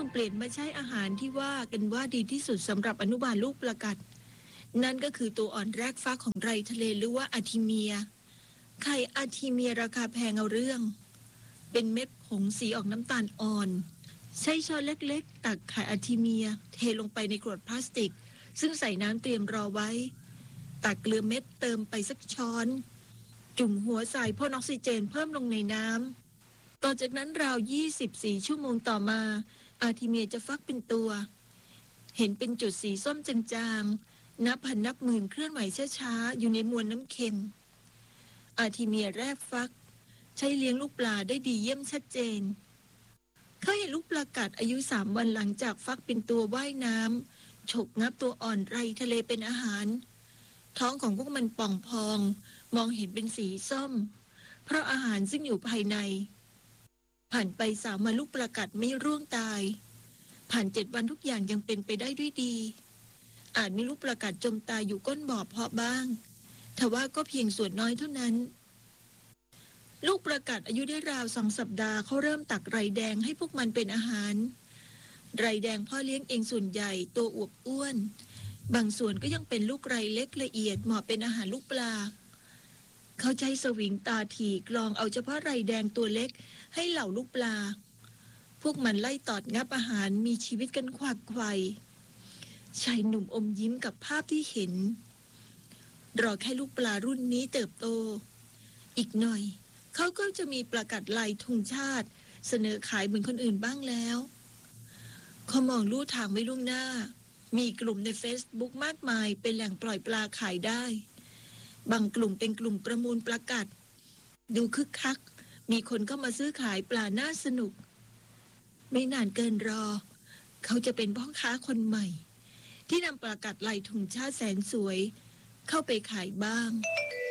งเปลี่ยนมาใช้อาหารที่ว่ากันว่าดีที่สุดสำหรับอนุบาลลูกปลากัดนั่นก็คือตัวอ่อนแรกฟ้าของไรทะเลหรือว่าอาร์ทิเมียไข่อาร์ทิเมียราคาแพงเอาเรื่องเป็นเม็ดผงสีออกน้ำตาลอ่อนใช้ช้อนเล็กๆตักไข่อาร์ทิเมียเทลงไปในกรวดพลาสติกซึ่งใส่น้ำเตรียมรอไว้ตักเกลือเม็ดเติมไปสักช้อนจุ่มหัวใส่พ่นออกซิเจนเพิ่มลงในน้ำต่อจากนั้นราว24ชั่วโมงต่อมาอาร์ทิเมียจะฟักเป็นตัวเห็นเป็นจุดสีส้มจางๆนับพันนับหมื่นเคลื่อนไหวช้าๆอยู่ในมวลน้ำเค็มอาร์ทิเมียแรกฟักใช้เลี้ยงลูกปลาได้ดีเยี่ยมชัดเจนเขาเห็นลูกปลากัดอายุ3 วันหลังจากฟักเป็นตัวว่ายน้ำฉกงับตัวอ่อนไรทะเลเป็นอาหารท้องของพวกมันป่องพองมองเห็นเป็นสีส้มเพราะอาหารซึ่งอยู่ภายในผ่านไป3 วันลูกปลากัดไม่ร่วงตายผ่าน7 วันทุกอย่างยังเป็นไปได้ด้วยดีอาจมีลูกปลากัดจมตายอยู่ก้นบ่อเพาะบ้างทว่าก็เพียงส่วนน้อยเท่านั้นลูกปลากัดอายุได้ราว2 สัปดาห์เขาเริ่มตักไรแดงให้พวกมันเป็นอาหารไรแดงพ่อเลี้ยงเองส่วนใหญ่ตัวอวบอ้วนบางส่วนก็ยังเป็นลูกไรเล็กละเอียดเหมาะเป็นอาหารลูกปลาเขาใช้สวิงตาถี่กรองเอาเฉพาะไรแดงตัวเล็กให้เหล่าลูกปลาพวกมันไล่ตอดงับอาหารมีชีวิตกันขวักไขว่ชายหนุ่มอมยิ้มกับภาพที่เห็นรอแค่ลูกปลารุ่นนี้เติบโตอีกหน่อยเขาก็จะมีปลากัดลายธงชาติเสนอขายเหมือนคนอื่นบ้างแล้วเขามองลู่ทางไว้ล่วงหน้ามีกลุ่มใน Facebook มากมายเป็นแหล่งปล่อยปลาขายได้บางกลุ่มเป็นกลุ่มประมูลปลากัดดูคึกคักมีคนเข้ามาซื้อขายปลาน่าสนุกไม่นานเกินรอเขาจะเป็นพ่อค้าคนใหม่ที่นำปลากัดลายธงชาติแสนสวยเข้าไปขายบ้าง